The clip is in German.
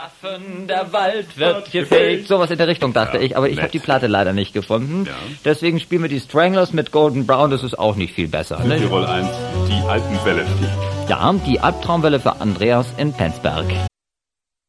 Affen, der Wald wird gefegt. Sowas in der Richtung dachte ich, aber ich habe die Platte leider nicht gefunden. Ja. Deswegen spielen wir die Stranglers mit Golden Brown, das ist auch nicht viel besser. Ne? Südtirol 1, die Alpenwelle. Ja, die Albtraumwelle für Andreas in Penzberg.